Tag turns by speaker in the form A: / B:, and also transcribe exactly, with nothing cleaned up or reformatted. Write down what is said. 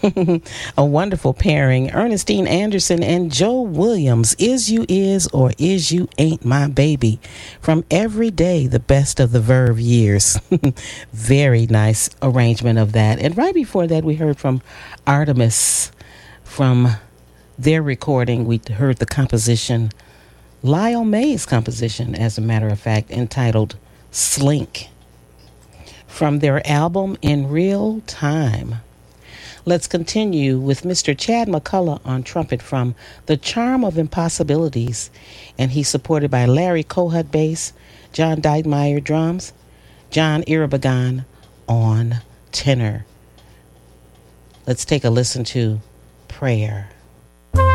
A: A wonderful pairing. Ernestine Anderson and Joe Williams. Is You Is or Is You Ain't My Baby. From Every Day, the Best of the Verve Years. Very nice arrangement of that. And right before that, we heard from Artemis. From their recording, we heard the composition, Lyle May's composition, as a matter of fact, entitled Slink. From their album In Real Time. Let's continue with Mister Chad McCullough on trumpet from The Charm of Impossibilities, and he's supported by Larry Kohut bass, John Deitmeyer drums, John Iribagan on tenor. Let's take a listen to Prayer.